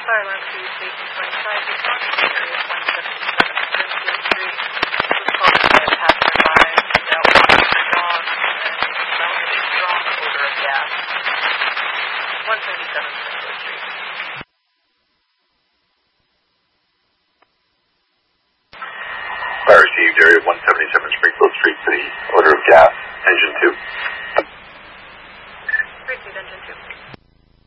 Fire alarm to Station 25, response to area 177 Springfield Street. This was called by a passerby that walked her dog and smelled a strong odor of gas. 177 Springfield Street. Fire received area 177 Springfield Street, the odor of gas, engine 2.